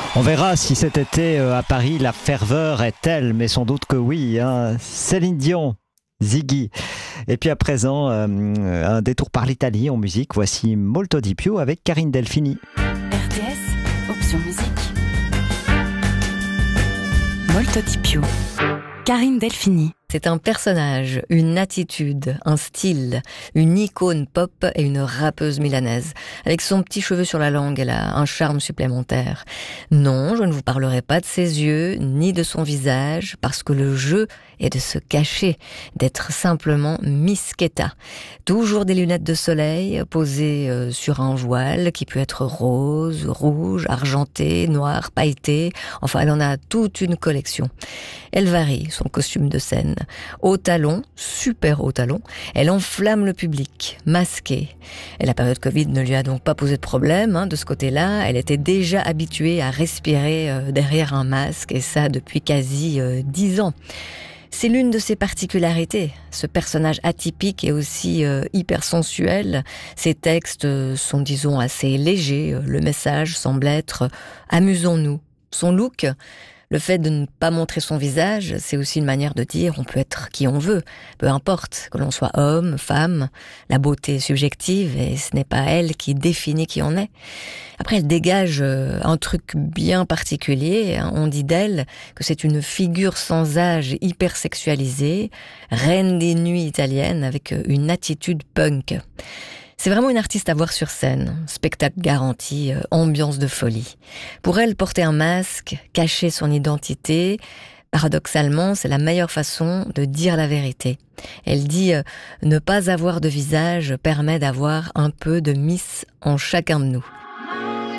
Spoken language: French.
On verra si cet été à Paris la ferveur est telle, mais sans doute que oui. Hein. Céline Dion, Ziggy. Et puis à présent, un détour par l'Italie en musique. Voici Molto di più avec Karine Delphini. RTS, option musique. Molto di più. Karine Delphini. C'est un personnage, une attitude, un style, une icône pop et une rappeuse milanaise. Avec son petit cheveu sur la langue, elle a un charme supplémentaire. Non, je ne vous parlerai pas de ses yeux, ni de son visage, parce que le jeu est de se cacher, d'être simplement Miss Keta. Toujours des lunettes de soleil posées sur un voile qui peut être rose, rouge, argenté, noir, pailleté. Enfin, elle en a toute une collection. Elle varie son costume de scène. Haut talon, super haut talon, elle enflamme le public, masquée. Et la période Covid ne lui a donc pas posé de problème de ce côté-là. Elle était déjà habituée à respirer derrière un masque, et ça depuis quasi 10 ans. C'est l'une de ses particularités, ce personnage atypique et aussi hyper sensuel. Ses textes sont, disons, assez légers. Le message semble être « amusons-nous ». Son look, le fait de ne pas montrer son visage, c'est aussi une manière de dire on peut être qui on veut, peu importe, que l'on soit homme, femme, la beauté est subjective et ce n'est pas elle qui définit qui on est. Après, elle dégage un truc bien particulier, on dit d'elle que c'est une figure sans âge hyper sexualisée, reine des nuits italiennes avec une attitude punk. C'est vraiment une artiste à voir sur scène, spectacle garanti, ambiance de folie. Pour elle, porter un masque, cacher son identité, paradoxalement, c'est la meilleure façon de dire la vérité. Elle dit ne pas avoir de visage permet d'avoir un peu de Miss en chacun de nous.